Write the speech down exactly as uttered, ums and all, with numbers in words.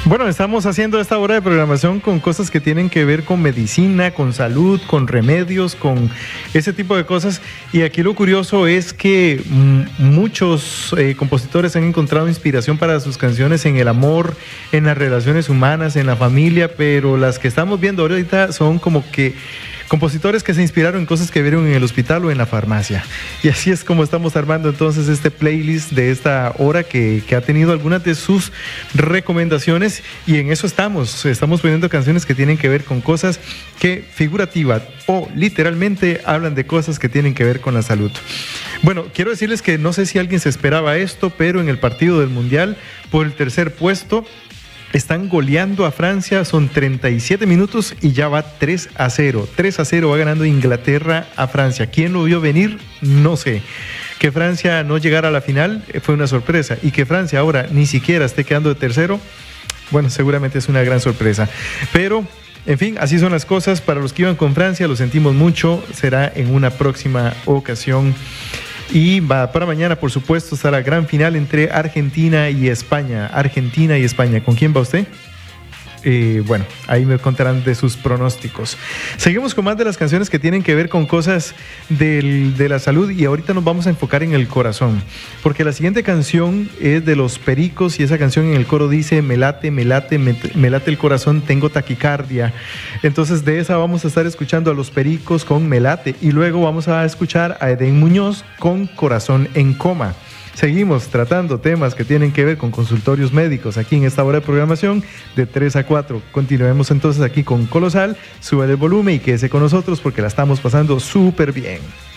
Bueno, estamos haciendo esta hora de programación con cosas que tienen que ver con medicina, con salud, con remedios, con ese tipo de cosas. Y aquí lo curioso es que m- muchos eh, compositores han encontrado inspiración para sus canciones en el amor, en las relaciones humanas, en la familia, pero las que estamos viendo ahorita son como que compositores que se inspiraron en cosas que vieron en el hospital o en la farmacia. Y así es como estamos armando entonces este playlist de esta hora que, que ha tenido algunas de sus recomendaciones, y en eso estamos. Estamos poniendo canciones que tienen que ver con cosas que figurativa o literalmente hablan de cosas que tienen que ver con la salud. Bueno, quiero decirles que no sé si alguien se esperaba esto, pero en el partido del Mundial, por el tercer puesto, están goleando a Francia, son treinta y siete minutos y ya va tres a cero. tres a cero va ganando Inglaterra a Francia. ¿Quién lo vio venir? No sé. Que Francia no llegara a la final fue una sorpresa, y que Francia ahora ni siquiera esté quedando de tercero, bueno, seguramente es una gran sorpresa. Pero, en fin, así son las cosas. Para los que iban con Francia, lo sentimos mucho. Será en una próxima ocasión. Y va para mañana, por supuesto, está la gran final entre Argentina y España. Argentina y España. ¿Con quién va usted? Eh, bueno, ahí me contarán de sus pronósticos. Seguimos con más de las canciones que tienen que ver con cosas del, de la salud, y ahorita nos vamos a enfocar en el corazón, porque la siguiente canción es de Los Pericos, y esa canción en el coro dice: me late, me late, me, me late el corazón, tengo taquicardia. Entonces de esa vamos a estar escuchando a Los Pericos con Me Late, y luego vamos a escuchar a Edén Muñoz con Corazón en Coma. Seguimos tratando temas que tienen que ver con consultorios médicos aquí en esta hora de programación de tres a cuatro. Continuemos entonces aquí con Colosal. Sube el volumen y quédese con nosotros porque la estamos pasando súper bien.